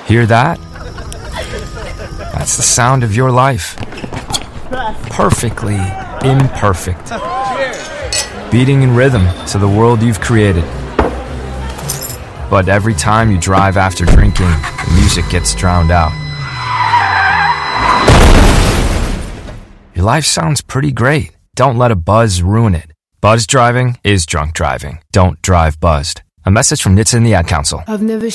Hear that? That's the sound of your life. Perfectly imperfect. Beating in rhythm to the world you've created. But every time you drive after drinking, the music gets drowned out. Your life sounds pretty great. Don't let a buzz ruin it. Buzz driving is drunk driving. Don't drive buzzed. A message from NHTSA and the Ad Council. I've never